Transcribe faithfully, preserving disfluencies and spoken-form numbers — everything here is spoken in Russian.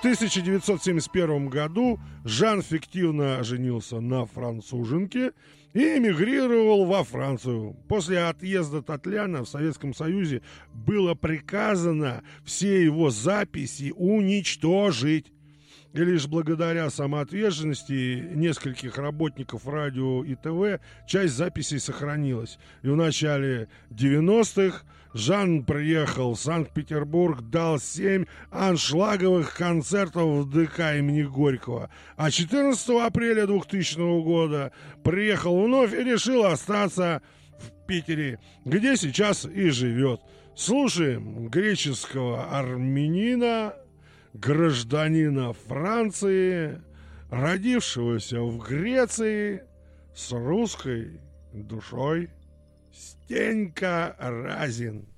тысяча девятьсот семьдесят первом году Жан фиктивно женился на француженке и эмигрировал во Францию. После отъезда Татляна в Советском Союзе было приказано все его записи уничтожить. И лишь благодаря самоотверженности нескольких работников радио и ТВ часть записей сохранилась. И в начале девяностых Жан приехал в Санкт-Петербург, дал семь аншлаговых концертов в ДК имени Горького. А четырнадцатого апреля двухтысячного года приехал вновь и решил остаться в Питере, где сейчас и живет. Слушаем греческого армянина, гражданина Франции, родившегося в Греции, с русской душой, Стенька Разин.